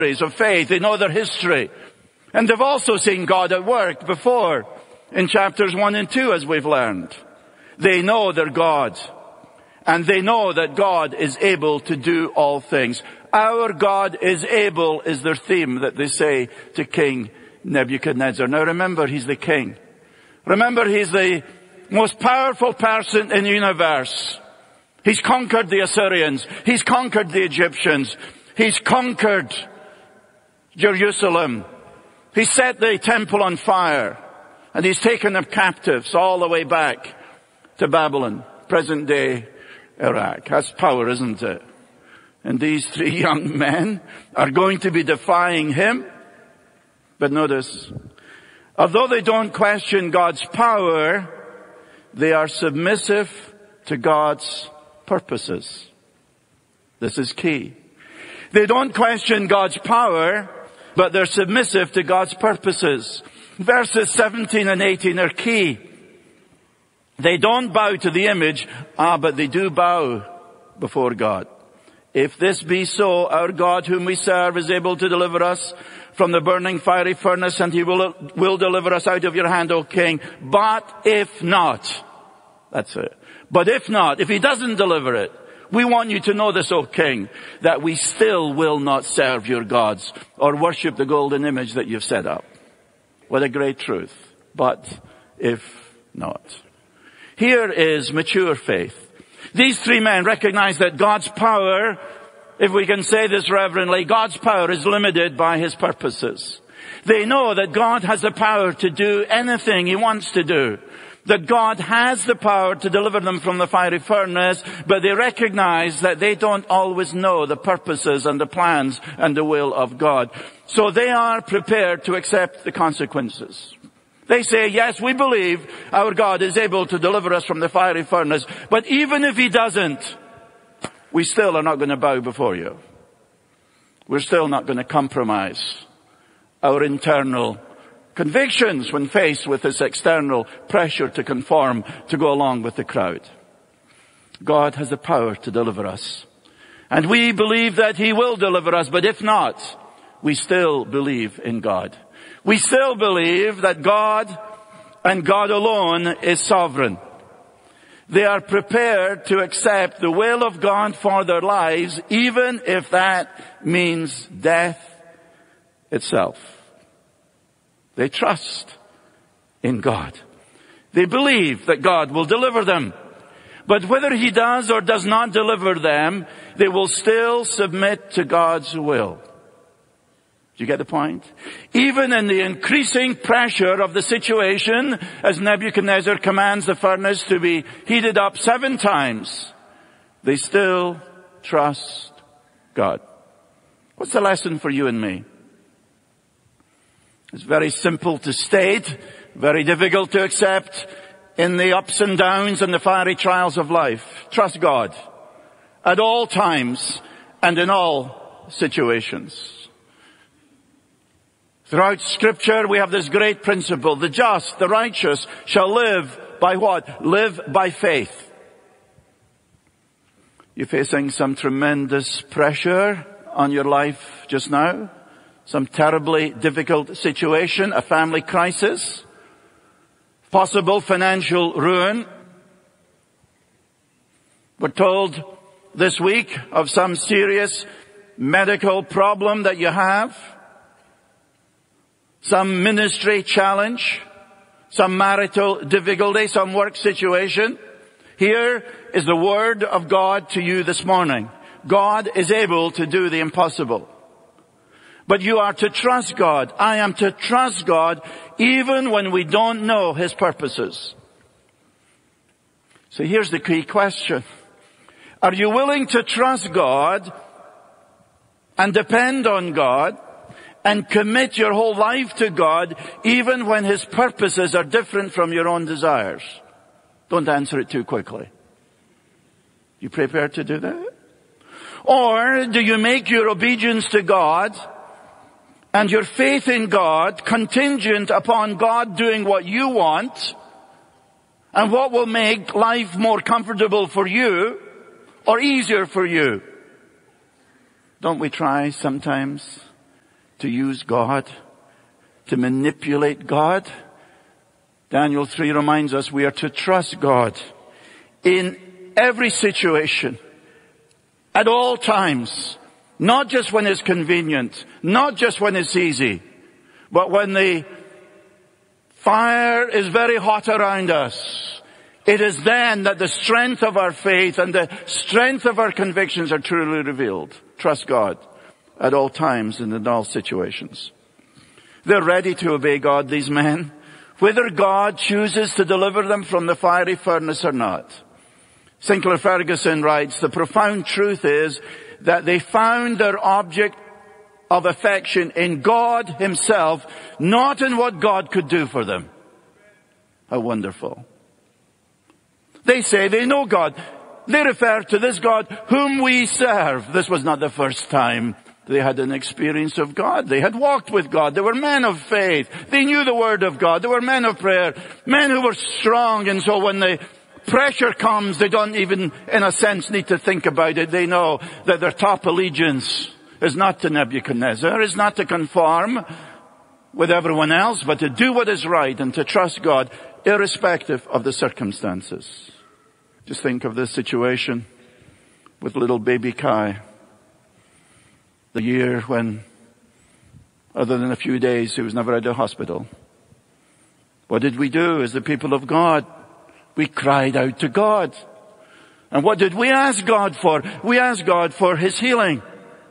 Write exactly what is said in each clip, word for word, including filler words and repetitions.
of faith. They know their history. And they've also seen God at work before in chapters one and two, as we've learned. They know their God. And they know that God is able to do all things. Our God is able is their theme that they say to King Nebuchadnezzar. Now remember, he's the king. Remember, he's the most powerful person in the universe. He's conquered the Assyrians. He's conquered the Egyptians. He's conquered Jerusalem. He set the temple on fire. And he's taken them captives all the way back to Babylon, present day Iraq. That's power, isn't it? And these three young men are going to be defying him. But notice, although they don't question God's power, they are submissive to God's purposes. This is key. They don't question God's power, but they're submissive to God's purposes. Verses seventeen and eighteen are key. They don't bow to the image, ah, but they do bow before God. If this be so, our God whom we serve is able to deliver us from the burning fiery furnace, and he will, will deliver us out of your hand, O king. But if not, that's it. But if not, if he doesn't deliver it, we want you to know this, O king, that we still will not serve your gods or worship the golden image that you've set up. What a great truth. But if not. Here is mature faith. These three men recognize that God's power, if we can say this reverently, God's power is limited by his purposes. They know that God has the power to do anything he wants to do. That God has the power to deliver them from the fiery furnace, but they recognize that they don't always know the purposes and the plans and the will of God. So they are prepared to accept the consequences. They say, yes, we believe our God is able to deliver us from the fiery furnace, but even if he doesn't, we still are not going to bow before you. We're still not going to compromise our internal convictions when faced with this external pressure to conform, to go along with the crowd. God has the power to deliver us. And we believe that he will deliver us, but if not, we still believe in God. We still believe that God and God alone is sovereign. They are prepared to accept the will of God for their lives, even if that means death itself. They trust in God. They believe that God will deliver them. But whether he does or does not deliver them, they will still submit to God's will. Do you get the point? Even in the increasing pressure of the situation, as Nebuchadnezzar commands the furnace to be heated up seven times, they still trust God. What's the lesson for you and me? It's very simple to state, very difficult to accept in the ups and downs and the fiery trials of life. Trust God at all times and in all situations. Throughout Scripture, we have this great principle. The just, the righteous, shall live by what? Live by faith. You're facing some tremendous pressure on your life just now. Some terribly difficult situation, a family crisis, possible financial ruin. We're told this week of some serious medical problem that you have. Some ministry challenge, some marital difficulty, some work situation. Here is the word of God to you this morning. God is able to do the impossible. But you are to trust God. I am to trust God even when we don't know his purposes. So here's the key question. Are you willing to trust God and depend on God and commit your whole life to God even when his purposes are different from your own desires? Don't answer it too quickly. You prepared to do that? Or do you make your obedience to God and your faith in God contingent upon God doing what you want and what will make life more comfortable for you or easier for you? Don't we try sometimes to use God, to manipulate God. Daniel three reminds us we are to trust God in every situation, at all times, not just when it's convenient, not just when it's easy, but when the fire is very hot around us. It is then that the strength of our faith and the strength of our convictions are truly revealed. Trust God at all times and in all situations. They're ready to obey God, these men, whether God chooses to deliver them from the fiery furnace or not. Sinclair Ferguson writes, the profound truth is that they found their object of affection in God himself, not in what God could do for them. How wonderful. They say they know God. They refer to this God whom we serve. This was not the first time they had an experience of God. They had walked with God. They were men of faith. They knew the Word of God. They were men of prayer. Men who were strong, and so when the pressure comes, they don't even, in a sense, need to think about it. They know that their top allegiance is not to Nebuchadnezzar, is not to conform with everyone else, but to do what is right and to trust God, irrespective of the circumstances. Just think of this situation with little baby Kai. The year when, other than a few days, he was never out of hospital. What did we do as the people of God? We cried out to God. And what did we ask God for? We asked God for his healing.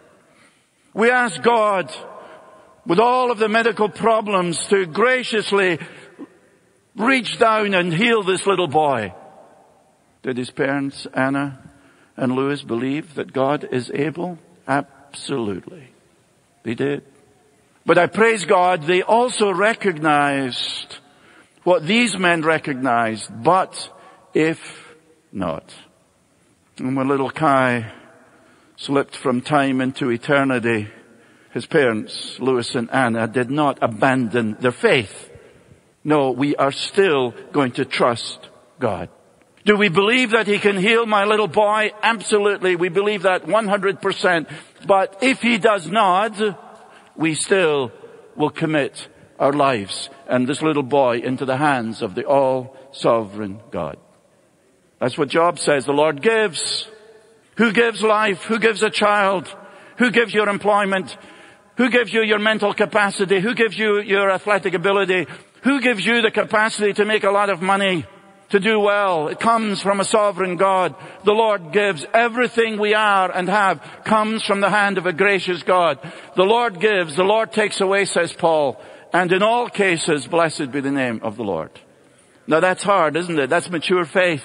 We asked God, with all of the medical problems, to graciously reach down and heal this little boy. Did his parents, Anna and Louis, believe that God is able? Absolutely. They did. But I praise God, they also recognized what these men recognized, but if not. And when little Kai slipped from time into eternity, his parents, Louis and Anna, did not abandon their faith. No, we are still going to trust God. Do we believe that he can heal my little boy? Absolutely. We believe that one hundred percent. But if he does not, we still will commit our lives and this little boy into the hands of the all-sovereign God. That's what Job says. The Lord gives. Who gives life? Who gives a child? Who gives your employment? Who gives you your mental capacity? Who gives you your athletic ability? Who gives you the capacity to make a lot of money, to do well? It comes from a sovereign God. The Lord gives. Everything we are and have comes from the hand of a gracious God. The Lord gives. The Lord takes away, says Paul. And in all cases, blessed be the name of the Lord. Now that's hard, isn't it? That's mature faith.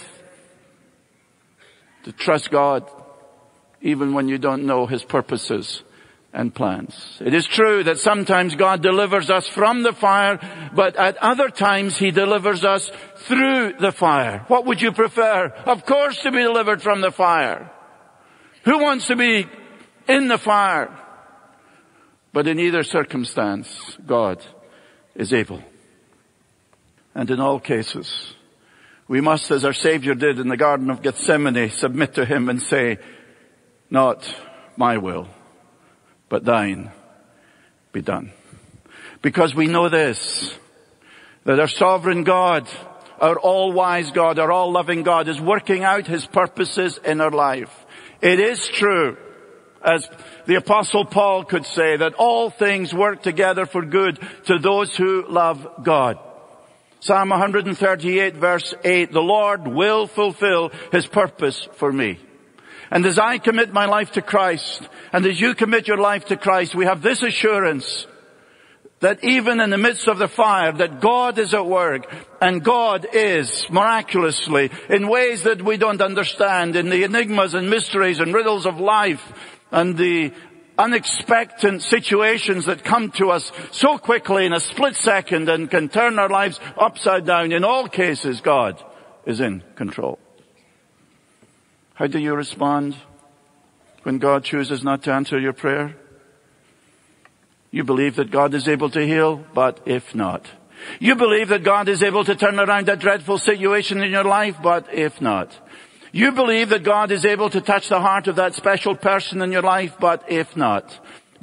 To trust God, even when you don't know his purposes and plans. It is true that sometimes God delivers us from the fire, but at other times he delivers us through the fire. What would you prefer? Of course, to be delivered from the fire. Who wants to be in the fire? But in either circumstance, God is able. And in all cases, we must, as our Savior did in the Garden of Gethsemane, submit to him and say, not my will, but thine be done. Because we know this, that our sovereign God, our all-wise God, our all-loving God is working out his purposes in our life. It is true, as the Apostle Paul could say, that all things work together for good to those who love God. Psalm one thirty-eight verse eight, the Lord will fulfill his purpose for me. And as I commit my life to Christ, and as you commit your life to Christ, we have this assurance that even in the midst of the fire, that God is at work, and God is miraculously, in ways that we don't understand, in the enigmas and mysteries and riddles of life, and the unexpected situations that come to us so quickly in a split second and can turn our lives upside down. In all cases, God is in control. How do you respond when God chooses not to answer your prayer? You believe that God is able to heal, but if not. You believe that God is able to turn around that dreadful situation in your life, but if not. You believe that God is able to touch the heart of that special person in your life, but if not.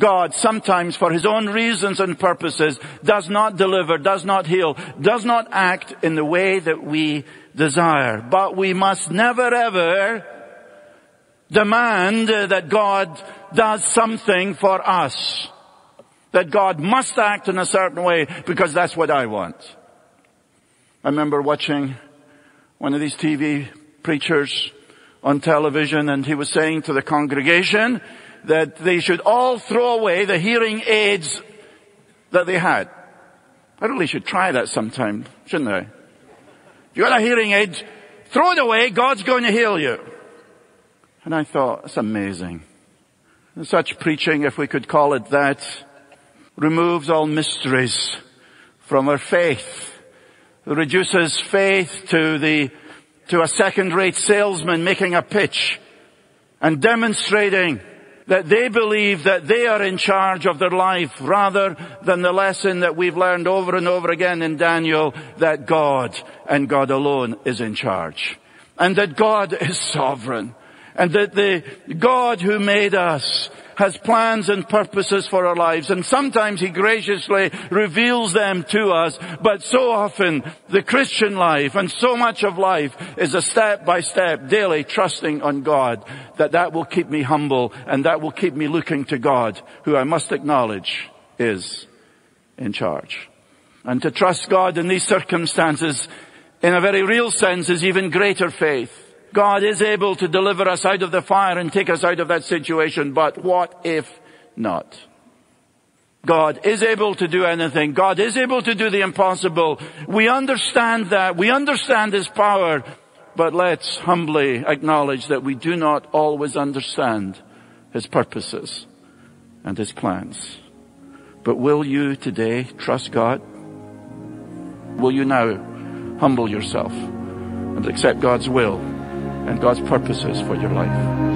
God, sometimes for his own reasons and purposes, does not deliver, does not heal, does not act in the way that we desire. But we must never ever demand that God does something for us. That God must act in a certain way because that's what I want. I remember watching one of these T V preachers on television, and he was saying to the congregation that they should all throw away the hearing aids that they had. I really should try that sometime, shouldn't I? If you got a hearing aid, throw it away, God's going to heal you. And I thought, that's amazing. Such preaching, if we could call it that, removes all mysteries from our faith. It reduces faith to the to a second-rate salesman making a pitch and demonstrating that they believe that they are in charge of their life rather than the lesson that we've learned over and over again in Daniel, that God and God alone is in charge. And that God is sovereign. And that the God who made us has plans and purposes for our lives. And sometimes he graciously reveals them to us. But so often the Christian life and so much of life is a step-by-step, daily trusting on God. That that will keep me humble and that will keep me looking to God, who I must acknowledge is in charge. And to trust God in these circumstances in a very real sense is even greater faith. God is able to deliver us out of the fire and take us out of that situation, but what if not? God is able to do anything. God is able to do the impossible. We understand that. We understand his power, but let's humbly acknowledge that we do not always understand his purposes and his plans. But will you today trust God? Will you now humble yourself and accept God's will and God's purposes for your life?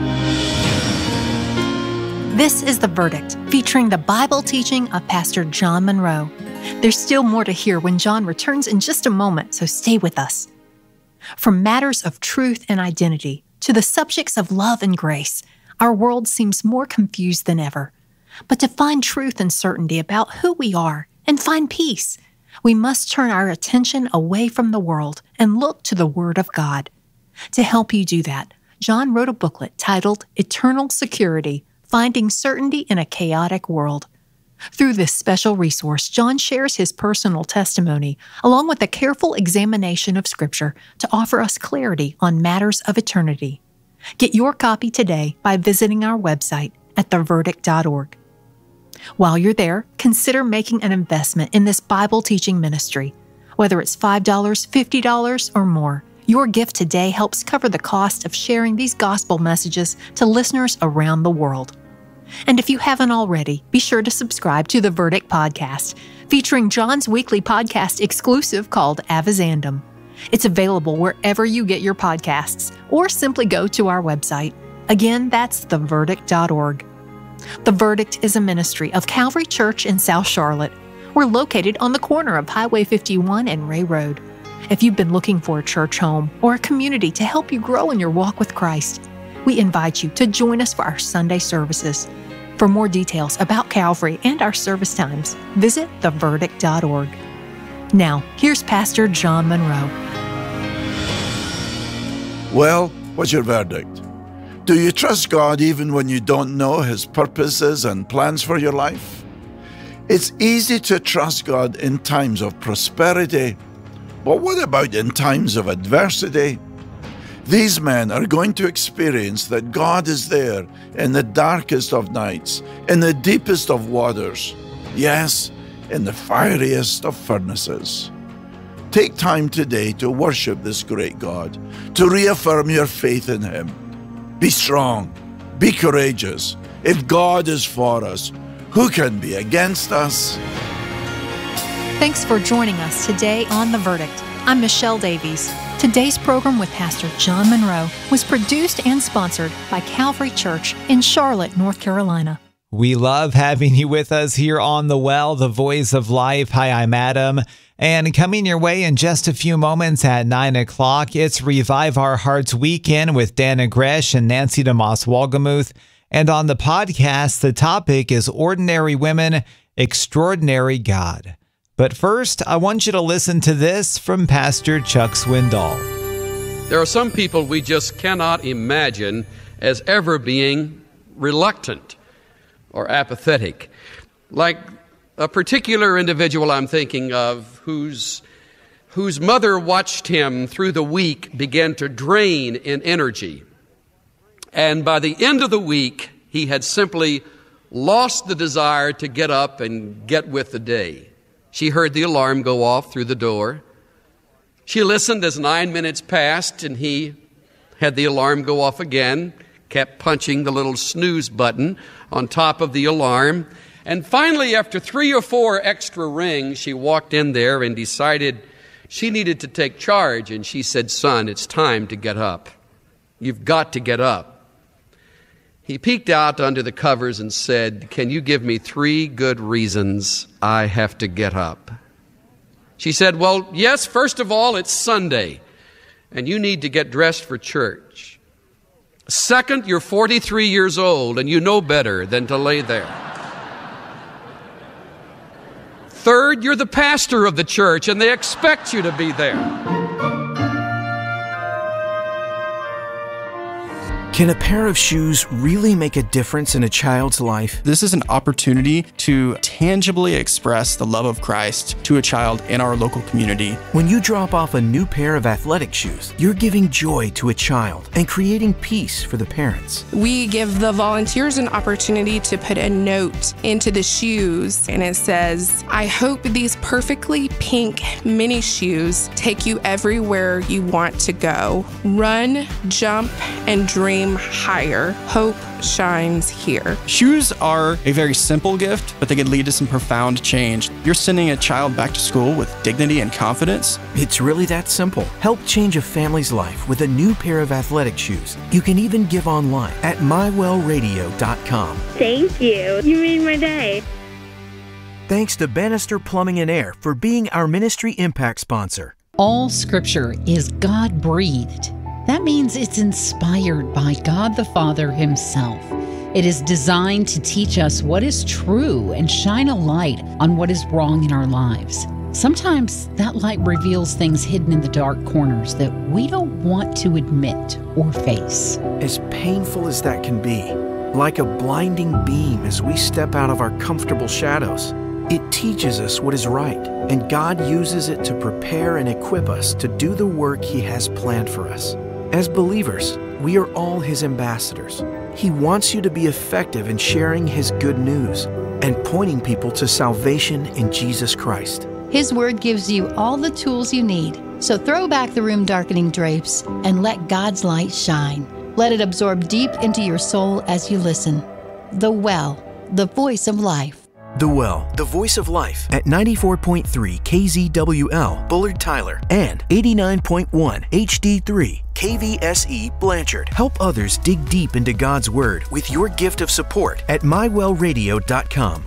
This is The Verdict, featuring the Bible teaching of Pastor John Munro. There's still more to hear when John returns in just a moment, so stay with us. From matters of truth and identity to the subjects of love and grace, our world seems more confused than ever. But to find truth and certainty about who we are and find peace, we must turn our attention away from the world and look to the Word of God. To help you do that, John wrote a booklet titled Eternal Security, Finding Certainty in a Chaotic World. Through this special resource, John shares his personal testimony, along with a careful examination of Scripture to offer us clarity on matters of eternity. Get your copy today by visiting our website at the verdict dot org. While you're there, consider making an investment in this Bible teaching ministry. Whether it's five dollars, fifty dollars, or more, your gift today helps cover the cost of sharing these gospel messages to listeners around the world. And if you haven't already, be sure to subscribe to the Verdict Podcast, featuring John's weekly podcast exclusive called Avizandum. It's available wherever you get your podcasts, or simply go to our website. Again, that's the verdict dot org. The Verdict is a ministry of Calvary Church in South Charlotte. We're located on the corner of Highway fifty-one and Ray Road. If you've been looking for a church home or a community to help you grow in your walk with Christ, we invite you to join us for our Sunday services. For more details about Calvary and our service times, visit the verdict dot org. Now, here's Pastor John Munro. Well, what's your verdict? Do you trust God even when you don't know his purposes and plans for your life? It's easy to trust God in times of prosperity, but what about in times of adversity? These men are going to experience that God is there in the darkest of nights, in the deepest of waters, yes, in the fieriest of furnaces. Take time today to worship this great God, to reaffirm your faith in him. Be strong, be courageous. If God is for us, who can be against us? Thanks for joining us today on The Verdict. I'm Michelle Davies. Today's program with Pastor John Munro was produced and sponsored by Calvary Church in Charlotte, North Carolina. We love having you with us here on The Well, the Voice of Life. Hi, I'm Adam. And coming your way in just a few moments at nine o'clock, it's Revive Our Hearts Weekend with Dana Gresh and Nancy DeMoss Wolgemuth. And on the podcast, the topic is Ordinary Women, Extraordinary God. But first, I want you to listen to this from Pastor Chuck Swindoll. There are some people we just cannot imagine as ever being reluctant or apathetic. Like a particular individual I'm thinking of whose, whose mother watched him through the week begin to drain in energy. And by the end of the week, he had simply lost the desire to get up and get with the day. She heard the alarm go off through the door. She listened as nine minutes passed, and he had the alarm go off again, kept punching the little snooze button on top of the alarm. And finally, after three or four extra rings, she walked in there and decided she needed to take charge. And she said, "Son, it's time to get up. You've got to get up." He peeked out under the covers and said, "Can you give me three good reasons I have to get up?" She said, "Well, yes, first of all, it's Sunday, and you need to get dressed for church. Second, you're forty-three years old, and you know better than to lay there. Third, you're the pastor of the church, and they expect you to be there." Can a pair of shoes really make a difference in a child's life? This is an opportunity to tangibly express the love of Christ to a child in our local community. When you drop off a new pair of athletic shoes, you're giving joy to a child and creating peace for the parents. We give the volunteers an opportunity to put a note into the shoes, and it says, "I hope these perfectly pink mini shoes take you everywhere you want to go. Run, jump, and dream higher. Hope shines here." Shoes are a very simple gift, but they can lead to some profound change. You're sending a child back to school with dignity and confidence. It's really that simple. Help change a family's life with a new pair of athletic shoes. You can even give online at my well radio dot com. Thank you. You made my day. Thanks to Bannister Plumbing and Air for being our ministry impact sponsor. All Scripture is God-breathed. That means it's inspired by God the Father Himself. It is designed to teach us what is true and shine a light on what is wrong in our lives. Sometimes that light reveals things hidden in the dark corners that we don't want to admit or face. As painful as that can be, like a blinding beam as we step out of our comfortable shadows, it teaches us what is right, and God uses it to prepare and equip us to do the work He has planned for us. As believers, we are all His ambassadors. He wants you to be effective in sharing His good news and pointing people to salvation in Jesus Christ. His Word gives you all the tools you need. So throw back the room-darkening drapes and let God's light shine. Let it absorb deep into your soul as you listen. The Well, the voice of life. The Well, the voice of life at ninety-four point three K Z W L Bullard Tyler and eighty-nine point one H D three K V S E Blanchard. Help others dig deep into God's Word with your gift of support at my well radio dot com.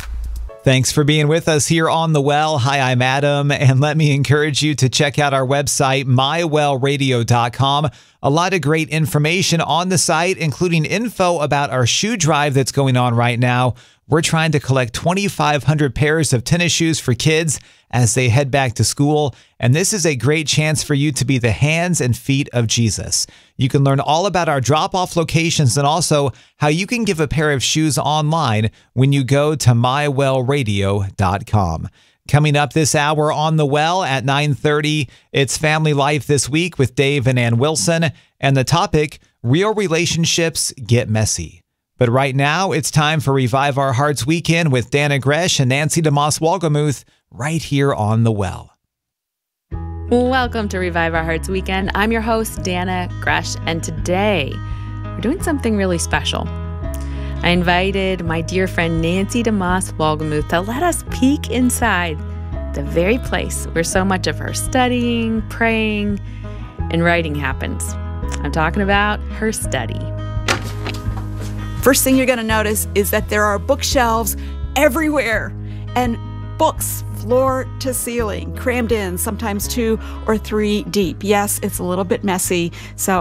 Thanks for being with us here on The Well. Hi, I'm Adam, and let me encourage you to check out our website, my well radio dot com. A lot of great information on the site, including info about our shoe drive that's going on right now. We're trying to collect twenty-five hundred pairs of tennis shoes for kids as they head back to school, and this is a great chance for you to be the hands and feet of Jesus. You can learn all about our drop-off locations and also how you can give a pair of shoes online when you go to my well radio dot com. Coming up this hour on The Well at nine thirty, it's Family Life This Week with Dave and Ann Wilson, and the topic, Real Relationships Get Messy. But right now, it's time for Revive Our Hearts Weekend with Dana Gresh and Nancy DeMoss Walgamuth right here on The Well. Welcome to Revive Our Hearts Weekend. I'm your host, Dana Gresh, and today we're doing something really special. I invited my dear friend Nancy DeMoss Walgamuth to let us peek inside the very place where so much of her studying, praying, and writing happens. I'm talking about her study. First thing you're going to notice is that there are bookshelves everywhere and books floor to ceiling, crammed in, sometimes two or three deep. Yes, it's a little bit messy, so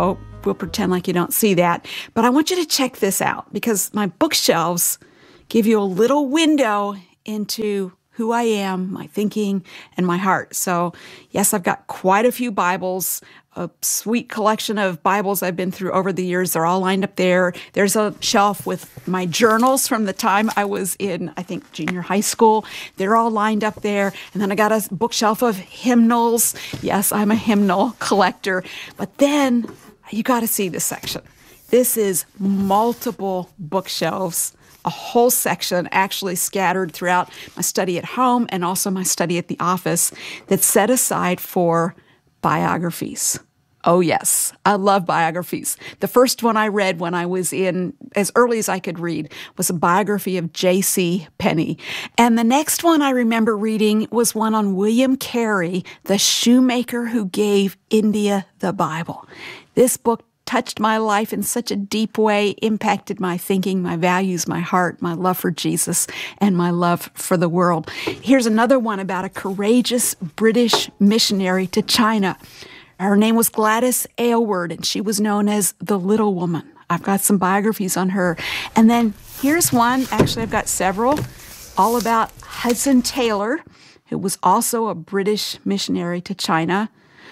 we'll pretend like you don't see that. But I want you to check this out because my bookshelves give you a little window into who I am, my thinking, and my heart. So, yes, I've got quite a few Bibles, a sweet collection of Bibles I've been through over the years. They're all lined up there. There's a shelf with my journals from the time I was in, I think, junior high school. They're all lined up there. And then I got a bookshelf of hymnals. Yes, I'm a hymnal collector. But then you got to see this section. This is multiple bookshelves, a whole section actually scattered throughout my study at home and also my study at the office that's set aside for biographies. Oh, yes, I love biographies. The first one I read when I was in, as early as I could read, was a biography of J C Penney. And the next one I remember reading was one on William Carey, the shoemaker who gave India the Bible. This book touched my life in such a deep way, impacted my thinking, my values, my heart, my love for Jesus, and my love for the world. Here's another one about a courageous British missionary to China. Her name was Gladys Aylward, and she was known as the Little Woman. I've got some biographies on her. And then here's one, actually I've got several, all about Hudson Taylor, who was also a British missionary to China.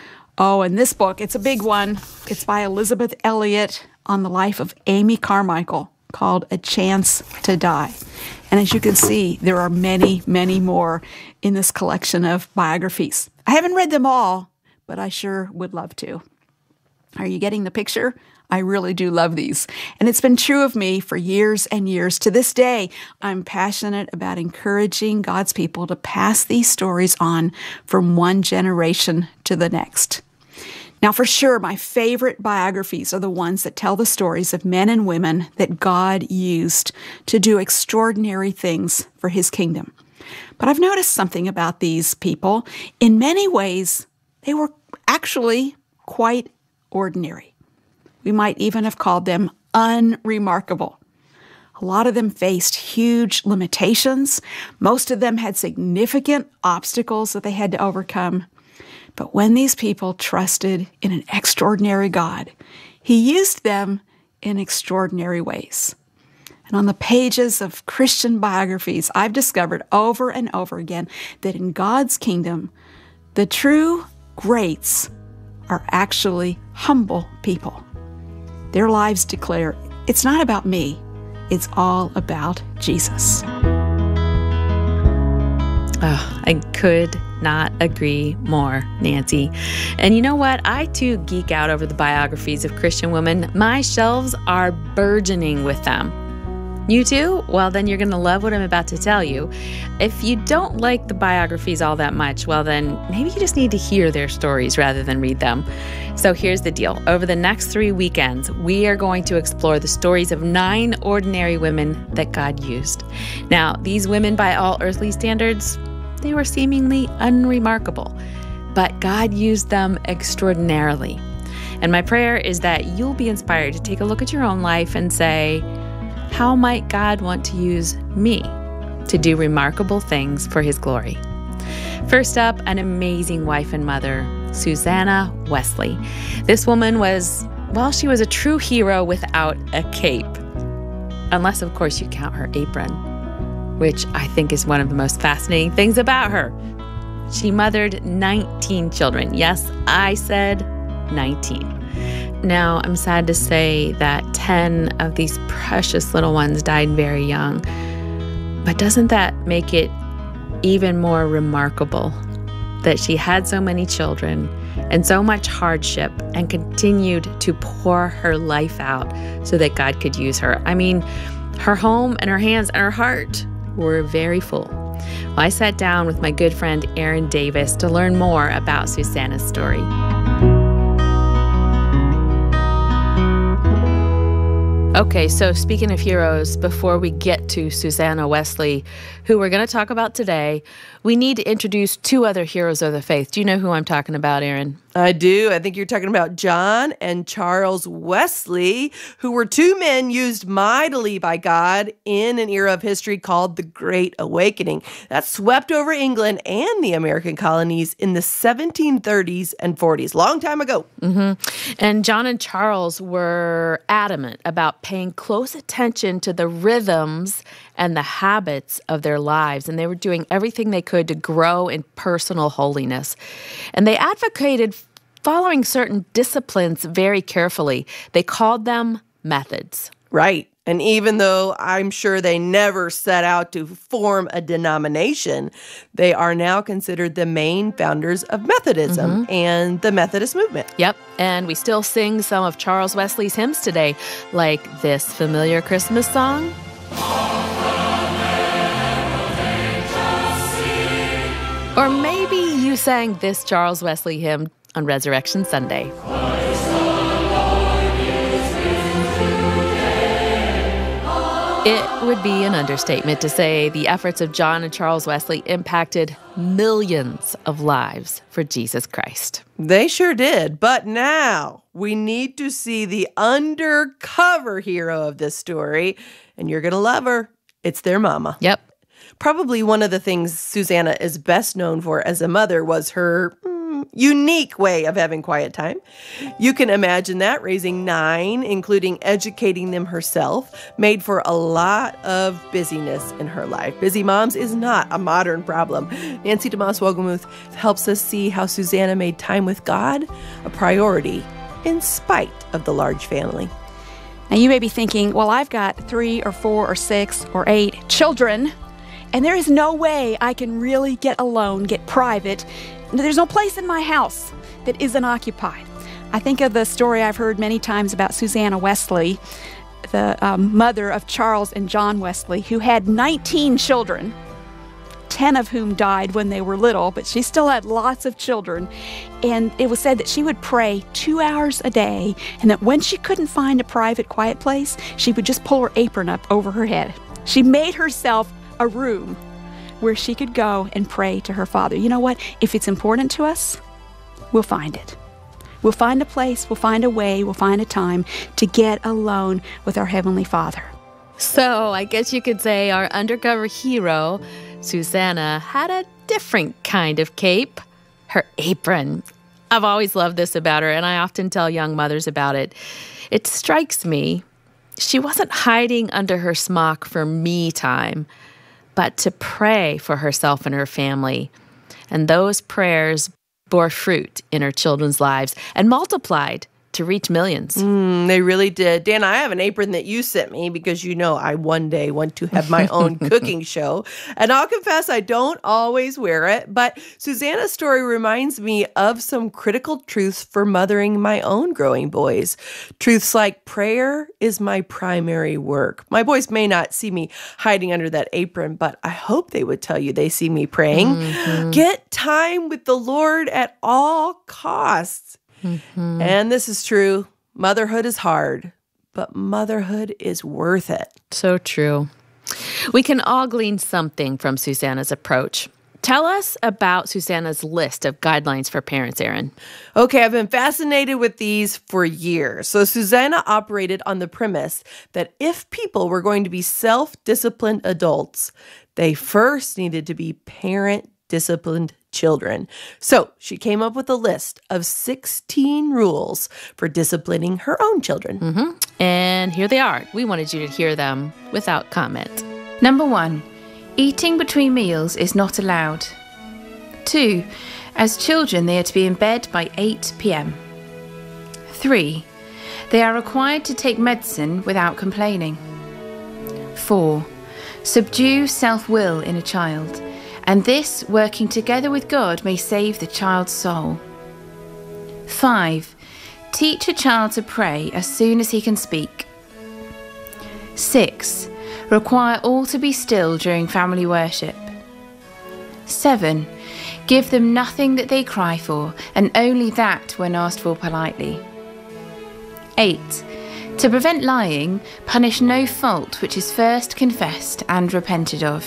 Oh, and this book, it's a big one. It's by Elizabeth Elliot on the life of Amy Carmichael, called A Chance to Die. And as you can see, there are many, many more in this collection of biographies. I haven't read them all, but I sure would love to. Are you getting the picture? I really do love these. And it's been true of me for years and years. To this day, I'm passionate about encouraging God's people to pass these stories on from one generation to the next. Now, for sure, my favorite biographies are the ones that tell the stories of men and women that God used to do extraordinary things for his kingdom. But I've noticed something about these people. In many ways, they were actually quite ordinary. We might even have called them unremarkable. A lot of them faced huge limitations. Most of them had significant obstacles that they had to overcome. But when these people trusted in an extraordinary God, he used them in extraordinary ways. And on the pages of Christian biographies, I've discovered over and over again that in God's kingdom, the true greats are actually humble people. Their lives declare, it's not about me, it's all about Jesus. Oh, I could not agree more, Nancy. And you know what? I too geek out over the biographies of Christian women. My shelves are burgeoning with them. You too? Well, then you're going to love what I'm about to tell you. If you don't like the biographies all that much, well, then maybe you just need to hear their stories rather than read them. So here's the deal. Over the next three weekends, we are going to explore the stories of nine ordinary women that God used. Now, these women, by all earthly standards, they were seemingly unremarkable, but God used them extraordinarily. And my prayer is that you'll be inspired to take a look at your own life and say, how might God want to use me to do remarkable things for his glory? First up, an amazing wife and mother, Susanna Wesley. This woman was, well, she was a true hero without a cape. Unless, of course, you count her apron, which I think is one of the most fascinating things about her. She mothered nineteen children. Yes, I said nineteen. Now, I'm sad to say that ten of these precious little ones died very young. But doesn't that make it even more remarkable that she had so many children and so much hardship and continued to pour her life out so that God could use her? I mean, her home and her hands and her heart were very full. Well, I sat down with my good friend Aaron Davis to learn more about Susanna's story. Okay, so speaking of heroes, before we get to Susanna Wesley, who we're going to talk about today, we need to introduce two other heroes of the faith. Do you know who I'm talking about, Aaron? I do. I think you're talking about John and Charles Wesley, who were two men used mightily by God in an era of history called the Great Awakening that swept over England and the American colonies in the seventeen thirties and forties. Long time ago. Mm-hmm. And John and Charles were adamant about paying close attention to the rhythms and the habits of their lives. And they were doing everything they could to grow in personal holiness. And they advocated following certain disciplines very carefully. They called them methods. Right. And even though I'm sure they never set out to form a denomination, they are now considered the main founders of Methodism mm-hmm. and the Methodist movement. Yep. And we still sing some of Charles Wesley's hymns today, like this familiar Christmas song. Or maybe you sang this Charles Wesley hymn on Resurrection Sunday. It would be an understatement to say the efforts of John and Charles Wesley impacted millions of lives for Jesus Christ. They sure did. But now we need to see the undercover hero of this story, and you're going to love her. It's their mama. Yep. Probably one of the things Susanna is best known for as a mother was her mm, unique way of having quiet time. You can imagine that, raising nine, including educating them herself, made for a lot of busyness in her life. Busy moms is not a modern problem. Nancy DeMoss Wogelmuth helps us see how Susanna made time with God a priority in spite of the large family. Now you may be thinking, well, I've got three or four or six or eight children, and there is no way I can really get alone, get private. There's no place in my house that isn't occupied. I think of the story I've heard many times about Susanna Wesley, the um, mother of Charles and John Wesley, who had nineteen children, ten of whom died when they were little, but she still had lots of children. And it was said that she would pray two hours a day, and that when she couldn't find a private, quiet place, she would just pull her apron up over her head. She made herself a room where she could go and pray to her Father. You know what? If it's important to us, we'll find it. We'll find a place, we'll find a way, we'll find a time to get alone with our Heavenly Father. So I guess you could say our undercover hero, Susanna, had a different kind of cape, her apron. I've always loved this about her, and I often tell young mothers about it. It strikes me, she wasn't hiding under her smock for me time, but to pray for herself and her family. And those prayers bore fruit in her children's lives and multiplied to reach millions. Mm, they really did. Dan, I have an apron that you sent me because you know I one day want to have my own cooking show. And I'll confess I don't always wear it, but Susanna's story reminds me of some critical truths for mothering my own growing boys. Truths like prayer is my primary work. My boys may not see me hiding under that apron, but I hope they would tell you they see me praying. Mm-hmm. Get time with the Lord at all costs. Mm-hmm. And this is true. Motherhood is hard, but motherhood is worth it. So true. We can all glean something from Susanna's approach. Tell us about Susanna's list of guidelines for parents, Erin. Okay, I've been fascinated with these for years. So Susanna operated on the premise that if people were going to be self-disciplined adults, they first needed to be parent-disciplined children. So she came up with a list of sixteen rules for disciplining her own children. Mm-hmm. And here they are. We wanted you to hear them without comment. Number one, eating between meals is not allowed. Two, as children they are to be in bed by eight p.m. Three, they are required to take medicine without complaining. Four, subdue self-will in a child, and this, working together with God, may save the child's soul. Five, teach a child to pray as soon as he can speak. Six, require all to be still during family worship. Seven, give them nothing that they cry for, and only that when asked for politely. Eight, to prevent lying, punish no fault which is first confessed and repented of.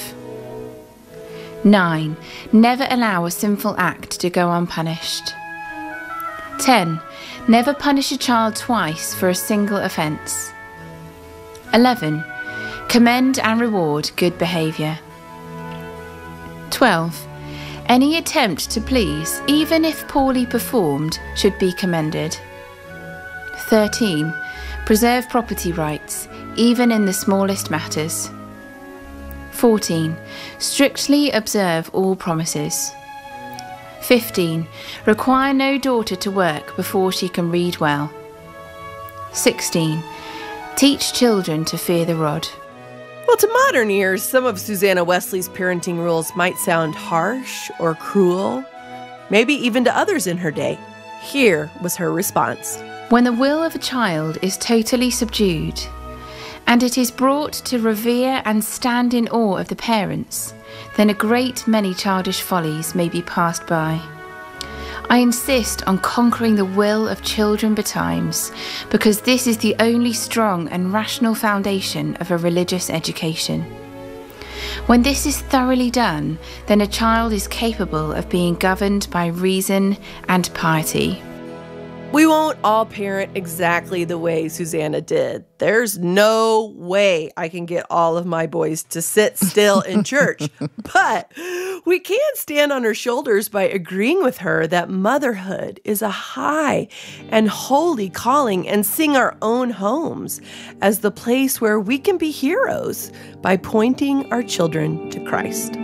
Nine, never allow a sinful act to go unpunished. ten. Never punish a child twice for a single offence. eleven. Commend and reward good behaviour. twelve. Any attempt to please, even if poorly performed, should be commended. thirteen. Preserve property rights, even in the smallest matters. fourteen. Strictly observe all promises. fifteen. Require no daughter to work before she can read well. sixteen. Teach children to fear the rod. Well, to modern ears, some of Susanna Wesley's parenting rules might sound harsh or cruel, maybe even to others in her day. Here was her response. When the will of a child is totally subdued, and it is brought to revere and stand in awe of the parents, then a great many childish follies may be passed by. I insist on conquering the will of children betimes, because this is the only strong and rational foundation of a religious education. When this is thoroughly done, then a child is capable of being governed by reason and piety. We won't all parent exactly the way Susanna did. There's no way I can get all of my boys to sit still in church. But we can stand on her shoulders by agreeing with her that motherhood is a high and holy calling, and sing our own homes as the place where we can be heroes by pointing our children to Christ.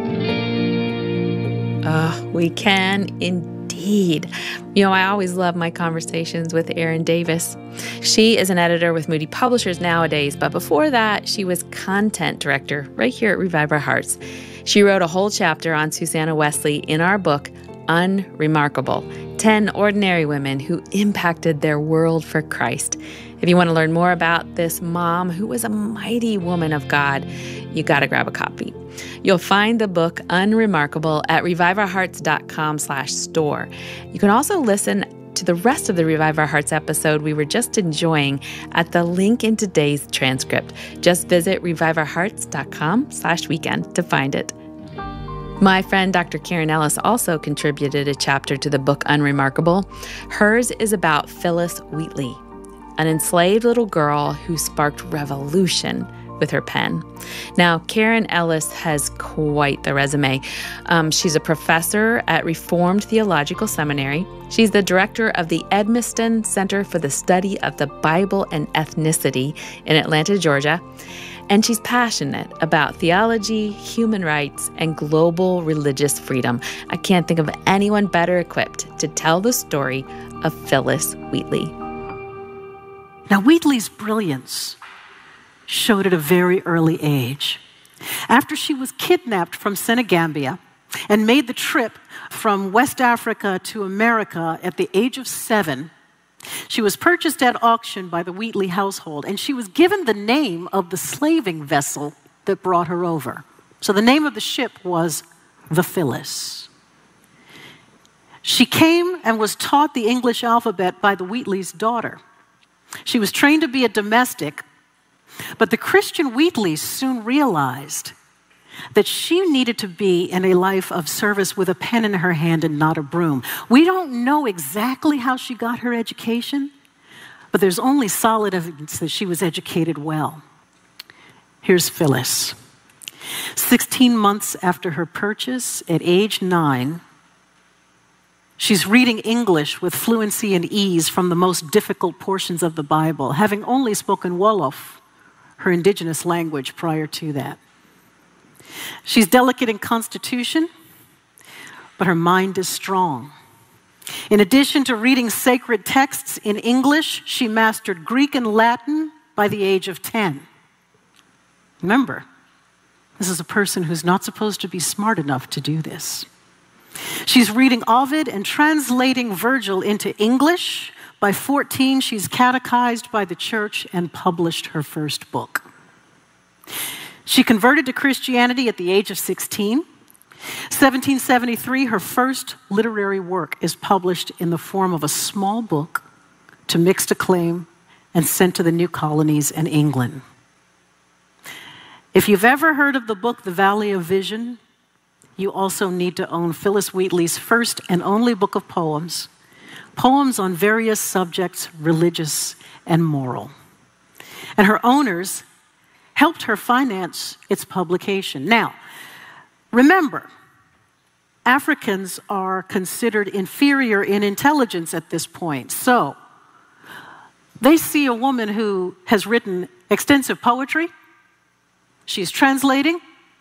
Uh, we can indeed. Indeed. You know, I always love my conversations with Erin Davis. She is an editor with Moody Publishers nowadays, but before that, she was content director right here at Revive Our Hearts. She wrote a whole chapter on Susanna Wesley in our book, Unremarkable, ten Ordinary Women Who Impacted Their World for Christ. If you want to learn more about this mom who was a mighty woman of God, you got to grab a copy. You'll find the book Unremarkable at reviveourhearts.com slash store. You can also listen to the rest of the Revive Our Hearts episode we were just enjoying at the link in today's transcript. Just visit reviveourhearts.com slash weekend to find it. My friend Doctor Karen Ellis also contributed a chapter to the book Unremarkable. Hers is about Phyllis Wheatley, an enslaved little girl who sparked revolution with her pen. Now, Karen Ellis has quite the resume. Um, she's a professor at Reformed Theological Seminary. She's the director of the Edmiston Center for the Study of the Bible and Ethnicity in Atlanta, Georgia. And she's passionate about theology, human rights, and global religious freedom. I can't think of anyone better equipped to tell the story of Phyllis Wheatley. Now, Wheatley's brilliance showed at a very early age. After she was kidnapped from Senegambia and made the trip from West Africa to America at the age of seven, she was purchased at auction by the Wheatley household, and she was given the name of the slaving vessel that brought her over. So the name of the ship was the Phyllis. She came and was taught the English alphabet by the Wheatley's daughter. She was trained to be a domestic, but the Christian Wheatleys soon realized that she needed to be in a life of service with a pen in her hand and not a broom. We don't know exactly how she got her education, but there's only solid evidence that she was educated well. Here's Phyllis. sixteen months after her purchase, at age nine, she's reading English with fluency and ease from the most difficult portions of the Bible, having only spoken Wolof, her indigenous language, prior to that. She's delicate in constitution, but her mind is strong. In addition to reading sacred texts in English, she mastered Greek and Latin by the age of ten. Remember, this is a person who's not supposed to be smart enough to do this. She's reading Ovid and translating Virgil into English. By fourteen, she's catechized by the church and published her first book. She converted to Christianity at the age of sixteen. seventeen seventy-three, her first literary work is published in the form of a small book to mixed acclaim and sent to the new colonies and England. If you've ever heard of the book, The Valley of Vision, you also need to own Phyllis Wheatley's first and only book of poems, poems on various subjects, religious and moral. And her owners helped her finance its publication. Now, remember, Africans are considered inferior in intelligence at this point. So they see a woman who has written extensive poetry, she's translating,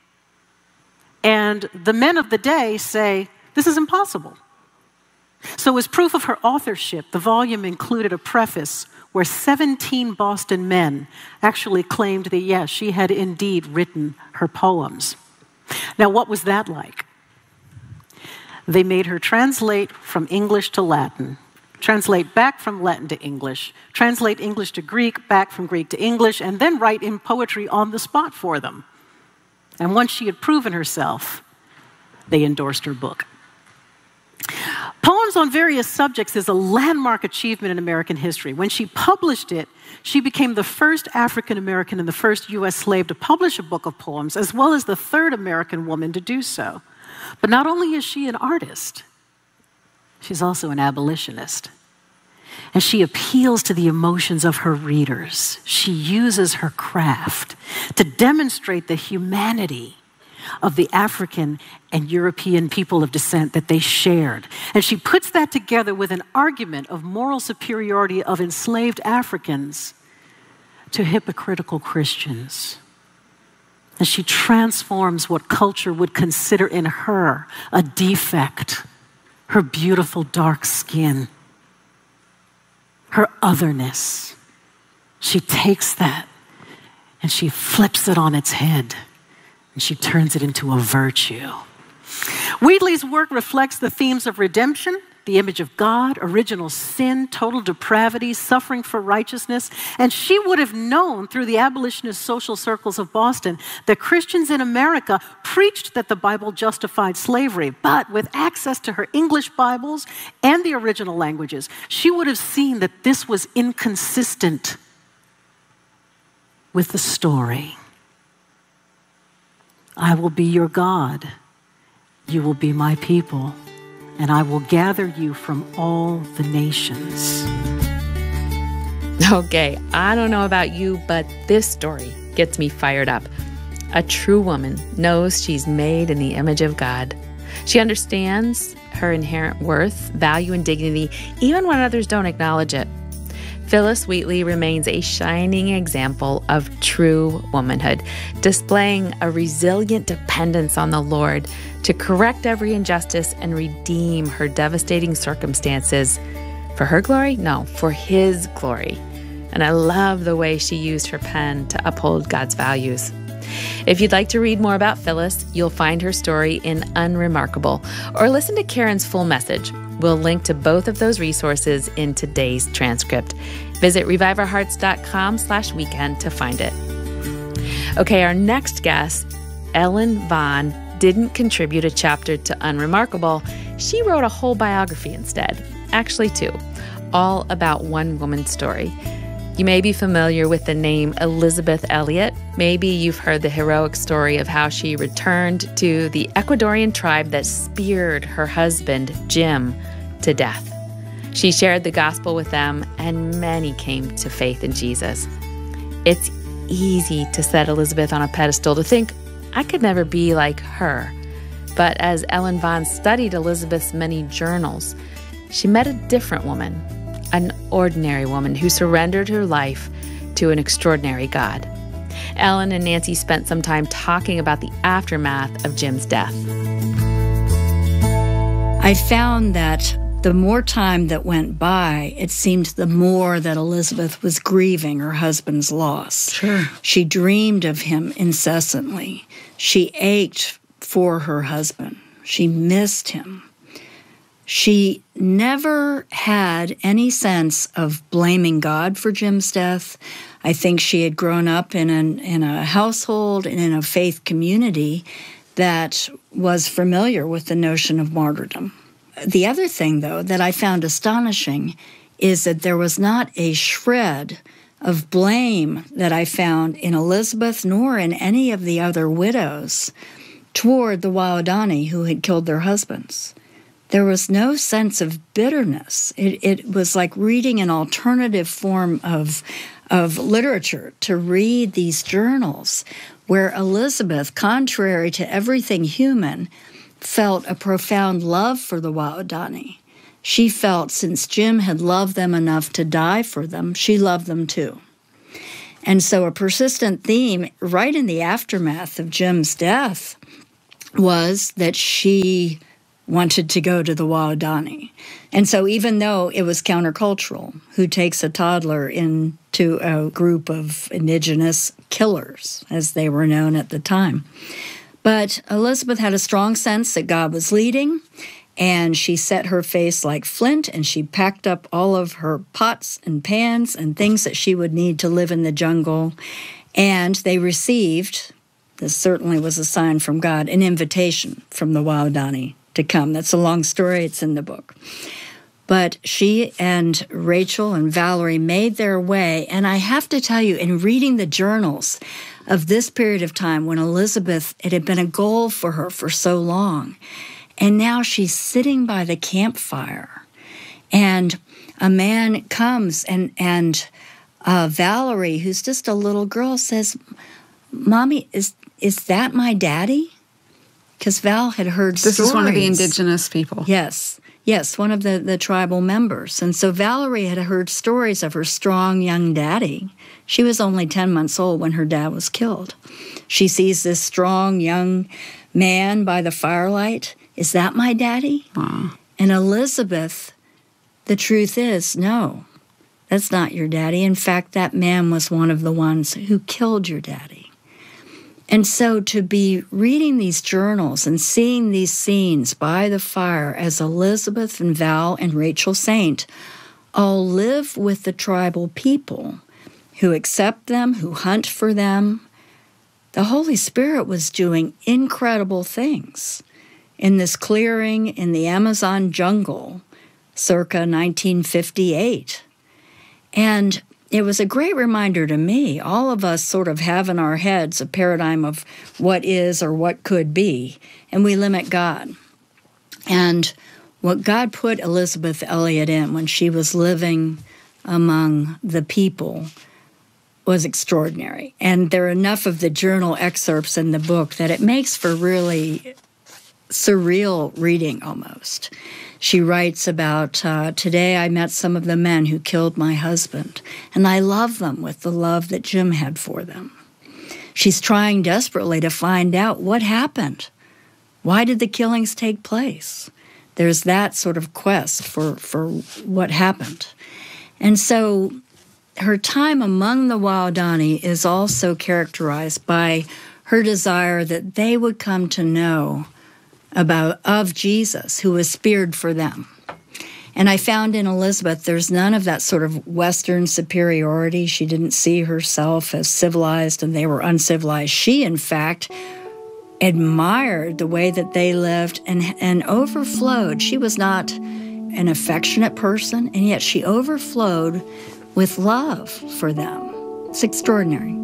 and the men of the day say, this is impossible. So as proof of her authorship, the volume included a preface where seventeen Boston men actually claimed that, yes, she had indeed written her poems. Now, what was that like? They made her translate from English to Latin, translate back from Latin to English, translate English to Greek, back from Greek to English, and then write in poetry on the spot for them. And once she had proven herself, they endorsed her book. Poems on Various Subjects is a landmark achievement in American history. When she published it, she became the first African American and the first U S slave to publish a book of poems, as well as the third American woman to do so. But not only is she an artist, she's also an abolitionist. And she appeals to the emotions of her readers. She uses her craft to demonstrate the humanity of the African and European people of descent that they shared. And she puts that together with an argument of moral superiority of enslaved Africans to hypocritical Christians. And she transforms what culture would consider in her a defect, her beautiful dark skin, her otherness. She takes that and she flips it on its head and she turns it into a virtue. Wheatley's work reflects the themes of redemption, the image of God, original sin, total depravity, suffering for righteousness. And she would have known through the abolitionist social circles of Boston that Christians in America preached that the Bible justified slavery. But with access to her English Bibles and the original languages, she would have seen that this was inconsistent with the story. I will be your God. You will be my people. And I will gather you from all the nations. Okay, I don't know about you, but this story gets me fired up. A true woman knows she's made in the image of God. She understands her inherent worth, value, and dignity, even when others don't acknowledge it. Phyllis Wheatley remains a shining example of true womanhood, displaying a resilient dependence on the Lord to correct every injustice and redeem her devastating circumstances. For her glory? No, for His glory. And I love the way she used her pen to uphold God's values. If you'd like to read more about Phyllis, you'll find her story in Unremarkable, or listen to Karen's full message. We'll link to both of those resources in today's transcript. Visit reviveourhearts.com slash weekend to find it. Okay, our next guest, Ellen Vaughn, didn't contribute a chapter to Unremarkable. She wrote a whole biography instead, actually two, all about one woman's story. You may be familiar with the name Elisabeth Elliot. Maybe you've heard the heroic story of how she returned to the Ecuadorian tribe that speared her husband, Jim, to death. She shared the gospel with them, and many came to faith in Jesus. It's easy to set Elisabeth on a pedestal, to think, I could never be like her. But as Ellen Vaughn studied Elisabeth's many journals, she met a different woman, an ordinary woman who surrendered her life to an extraordinary God. Ellen and Nancy spent some time talking about the aftermath of Jim's death. I found that the more time that went by, it seemed the more that Elisabeth was grieving her husband's loss. Sure. She dreamed of him incessantly. She ached for her husband. She missed him. She never had any sense of blaming God for Jim's death. I think she had grown up in an, in a household and in a faith community that was familiar with the notion of martyrdom. The other thing, though, that I found astonishing is that there was not a shred of blame that I found in Elisabeth nor in any of the other widows toward the Waodani who had killed their husbands. there was no sense of bitterness. It, it was like reading an alternative form of, of literature, to read these journals where Elizabeth, contrary to everything human, felt a profound love for the Waodani. She felt since Jim had loved them enough to die for them, she loved them too. And so a persistent theme right in the aftermath of Jim's death was that she wanted to go to the Waodani. And so even though it was countercultural, who takes a toddler into a group of indigenous killers, as they were known at the time. But Elizabeth had a strong sense that God was leading, and she set her face like flint, and she packed up all of her pots and pans and things that she would need to live in the jungle. And they received, this certainly was a sign from God, an invitation from the Waodani to come. That's a long story. It's in the book. But she and Rachel and Valerie made their way. And I have to tell you, in reading the journals of this period of time when Elizabeth, it had been a goal for her for so long, and now she's sitting by the campfire, and a man comes, and, and uh, Valerie, who's just a little girl, says, "Mommy, is is that my daddy?" Because Val had heard this stories. is one of the indigenous people. Yes, yes, one of the, the tribal members. And so Valerie had heard stories of her strong young daddy. She was only ten months old when her dad was killed. She sees this strong young man by the firelight. Is that my daddy? Wow. And Elizabeth, the truth is, no, that's not your daddy. In fact, that man was one of the ones who killed your daddy. And so to be reading these journals and seeing these scenes by the fire as Elizabeth and Val and Rachel Saint all live with the tribal people who accept them, who hunt for them, the Holy Spirit was doing incredible things in this clearing in the Amazon jungle circa nineteen fifty-eight. And it was a great reminder to me. All of us sort of have in our heads a paradigm of what is or what could be, and we limit God. And what God put Elisabeth Elliot in when she was living among the people was extraordinary. And there are enough of the journal excerpts in the book that it makes for really surreal reading almost. She writes about, uh, today I met some of the men who killed my husband, and I love them with the love that Jim had for them. She's trying desperately to find out what happened. Why did the killings take place? There's that sort of quest for, for what happened. And so her time among the Waodani is also characterized by her desire that they would come to know about of Jesus, who was speared for them. And I found in Elizabeth, there's none of that sort of Western superiority. She didn't see herself as civilized and they were uncivilized. She, in fact, admired the way that they lived and, and overflowed. She was not an affectionate person, and yet she overflowed with love for them. It's extraordinary.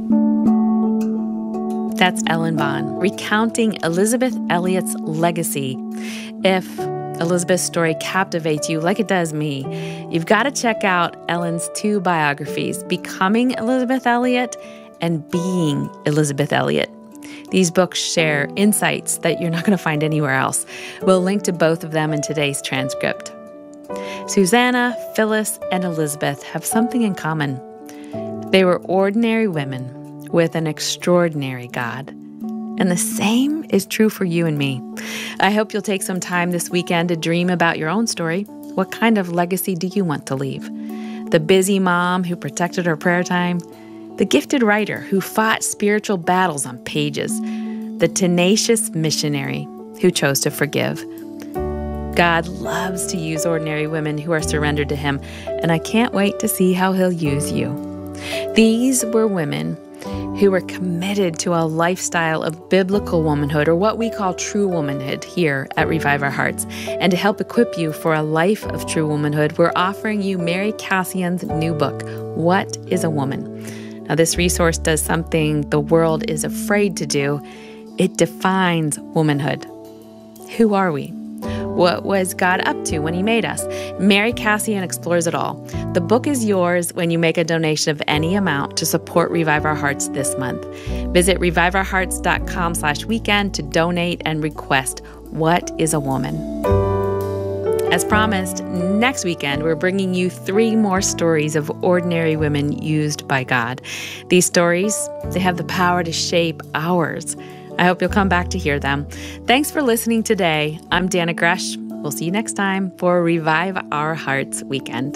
That's Ellen Bond, recounting Elisabeth Elliot's legacy. If Elizabeth's story captivates you like it does me, you've got to check out Ellen's two biographies, Becoming Elisabeth Elliot and Being Elisabeth Elliot. These books share insights that you're not going to find anywhere else. We'll link to both of them in today's transcript. Susanna, Phyllis, and Elizabeth have something in common. They were ordinary women with an extraordinary God. And the same is true for you and me. I hope you'll take some time this weekend to dream about your own story. What kind of legacy do you want to leave? The busy mom who protected her prayer time? The gifted writer who fought spiritual battles on pages? The tenacious missionary who chose to forgive? God loves to use ordinary women who are surrendered to Him, and I can't wait to see how He'll use you. These were women who were committed to a lifestyle of biblical womanhood, or what we call true womanhood here at Revive Our Hearts. And to help equip you for a life of true womanhood, we're offering you Mary Cassian's new book, What is a Woman? Now, this resource does something the world is afraid to do. It defines womanhood. Who are we? What was God up to when he made us? Mary Cassian explores it all. The book is yours when you make a donation of any amount to support Revive Our Hearts this month. Visit revive our hearts dot com slash weekend to donate and request What is a Woman? As promised, next weekend, we're bringing you three more stories of ordinary women used by God. These stories, they have the power to shape ours. I hope you'll come back to hear them. Thanks for listening today. I'm Dana Gresh. We'll see you next time for Revive Our Hearts Weekend.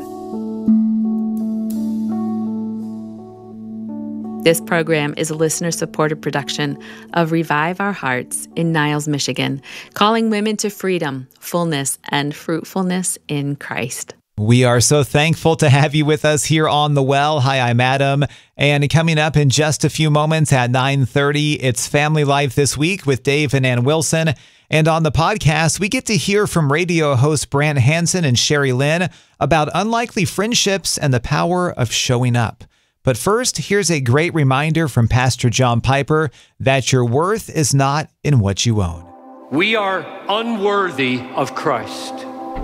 This program is a listener-supported production of Revive Our Hearts in Niles, Michigan, calling women to freedom, fullness, and fruitfulness in Christ. We are so thankful to have you with us here on The Well. Hi, I'm Adam. And coming up in just a few moments at nine thirty, it's Family Life This Week with Dave and Ann Wilson. And on the podcast, we get to hear from radio hosts Brant Hansen and Sherry Lynn about unlikely friendships and the power of showing up. But first, here's a great reminder from Pastor John Piper that your worth is not in what you own. We are unworthy of Christ,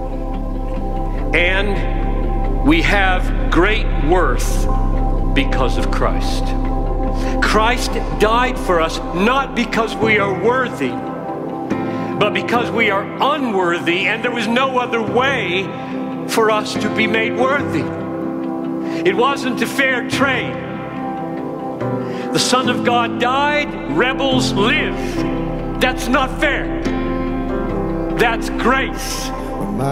and we have great worth because of Christ. Christ died for us not because we are worthy, but because we are unworthy, and there was no other way for us to be made worthy. It wasn't a fair trade. The Son of God died, rebels lived. That's not fair. That's grace.